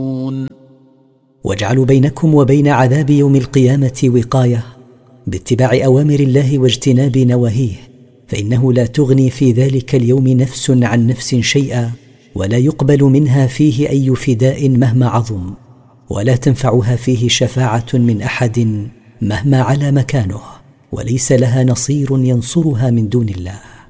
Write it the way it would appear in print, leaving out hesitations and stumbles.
واجعلوا بينكم وبين عذاب يوم القيامة وقاية باتباع أوامر الله واجتناب نواهيه، فإنه لا تغني في ذلك اليوم نفس عن نفس شيئا، ولا يقبل منها فيه أي فداء مهما عظم، ولا تنفعها فيه شفاعة من أحد مهما علا مكانه، وليس لها نصير ينصرها من دون الله.